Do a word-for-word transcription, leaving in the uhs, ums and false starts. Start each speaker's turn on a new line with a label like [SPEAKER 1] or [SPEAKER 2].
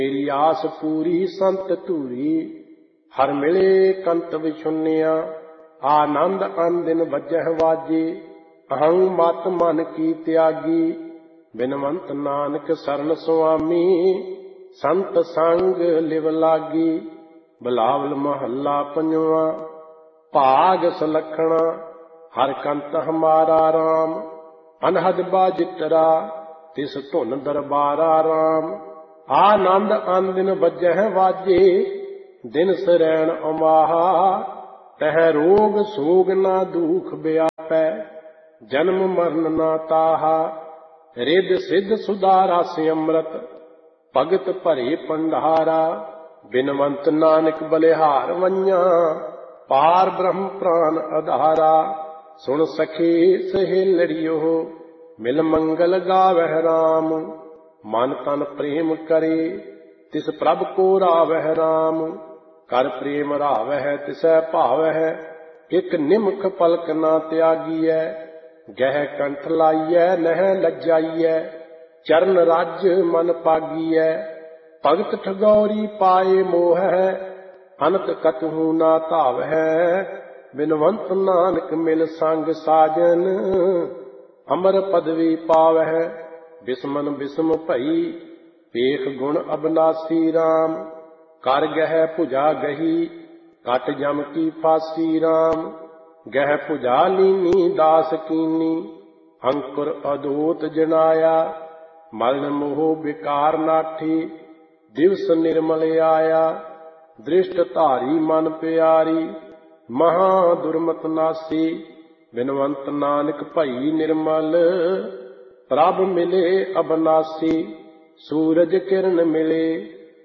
[SPEAKER 1] ਮੇਰੀ ਆਸ ਪੂਰੀ ਸੰਤ ਧੂਰੀ, ਹਰ ਮਿਲੇ ਕੰਤ ਵਿਛੁੰਨਿਆ। ਆਨੰਦ ਅਨਦਿਨ ਵੱਜਹਿ ਵਾਜੇ, ਅਹੰ ਮਤ ਮਨ ਕੀ ਤਿਆਗੀ। ਬਿਨਵੰਤ ਨਾਨਕ ਸਰਨ ਸੁਆਮੀ, ਸੰਤ ਸੰਗ ਲਿਵ ਲਾਗੀ। ਬਿਲਾਵਲ ਮਹੱਲਾ ਪੰਜਵਾਂ। ਭਾਗ ਸੁਲੱਖਣਾ ਹਰ ਕੰਤ ਹਮਾਰਾ ਰਾਮ, ਅਨਹਦ ਬਾਜਿਤਰਾ ਤਿਸ ਧੁਨ ਦਰਬਾਰਾ ਰਾਮ। ਆਨੰਦ ਅਨਦਿਨ ਵੱਜਹਿ ਵਾਜੇ, ਦਿਨ ਸਰੈਣ ਅਮਾਹਾ। ਤਹ ਰੋਗ ਸੋਗ ਨਾ ਦੂਖ ਬਿਆਪੈ, ਜਨਮ ਮਰਨ ਨਾ ਤਾਹਾ। ਰਿੱਧ ਸਿੱਧ ਸੁਧਾ ਰਸ ਅੰਮ੍ਰਿਤ, ਭਗਤ ਭਰੇ ਭੰਡਾਰਾ। ਬਿਨਵੰਤ ਨਾਨਕ ਬਲਿਹਾਰ ਵੰਝਾਂ, ਪਾਰ ਬ੍ਰਹਮ ਪ੍ਰਾਨ ਆਧਾਰਾ। ਸੁਣ ਸਖੀ ਸਹੇਲੜਿਓ, ਮਿਲ ਮੰਗਲ ਗਾਵਹਿ ਰਾਮ। ਮਨ ਤਨ ਪ੍ਰੇਮ ਕਰੇ, ਤਿਸ ਪ੍ਰਭ ਕੋ ਰਾਵਹਿ ਰਾਮ। ਕਰ ਪ੍ਰੇਮ ਰਾਵਹਿ ਤਿਸੈ ਭਾਵਹਿ, ਇਕ ਨਿਮਖ ਪਲਕ ਨਾ ਤਿਆਗੀਐ। ਗਹਿ ਕੰਠ ਲਾਈਐ ਨਹਿ ਲਜਾਈਐ, ਚਰਨ ਰਾਜ ਮਨ ਪਾਗੀਐ। ਭਗਤ ਠਗੌਰੀ ਪਾਏ ਮੋਹੈ, ਅਨੰਤ ਕਤਹੂ ਨਾ ਧਾਵਹਿ। ਬਿਨਵੰਤ ਨਾਨਕ ਮਿਲ ਸੰਗ ਸਾਜਨ, ਅਮਰ ਪਦਵੀ ਪਾਵਹਿ। ਬਿਸਮਨ ਬਿਸਮ ਭਈ, ਵੇਖ ਗੁਣ ਅਬਨਾਸੀ ਰਾਮ। ਕਰ ਗਹਿ ਭੁਜਾ ਗਹੀ, ਕਟ ਜਮ ਕੀ ਫਾਸੀ ਰਾਮ। ਗਹਿ ਭੁਜਾ ਲੀਨੀ ਦਾਸ ਕੀਨੀ, ਅੰਕੁਰ ਅਦੂਤ ਜਨਾਇਆ। ਮਰਨ ਮੋਹ ਵਿਕਾਰ ਨਾਠੀ, ਦਿਵਸ ਨਿਰਮਲ ਆਇਆ। ਦ੍ਰਿਸ਼ਟ ਧਾਰੀ ਮਨ ਪਿਆਰੀ, ਮਹਾ ਦੁਰਮਤ ਨਾਸੀ। ਬਿਨਵੰਤ ਨਾਨਕ ਭਈ ਨਿਰਮਲ, ਪ੍ਰਭ ਮਿਲੇ ਅਬਨਾਸੀ। ਸੂਰਜ ਕਿਰਨ ਮਿਲੇ,